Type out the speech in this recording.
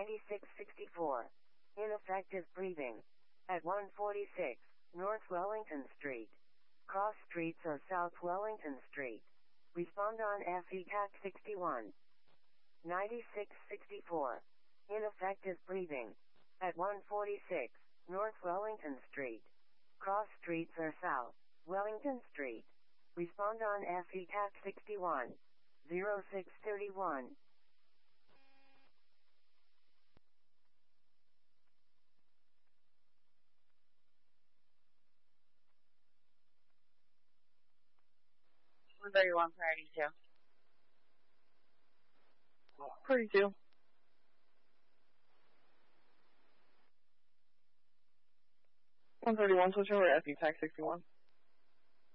9664. Ineffective breathing. At 146, North Wellington Street. Cross streets or South Wellington Street. Respond on FETAC 61. 9664. Ineffective breathing. At 146, North Wellington Street. Cross streets or South Wellington Street. Respond on FETAC 61. 0631. One priority 2. Priority 2. 131, switch over to FETAC 61.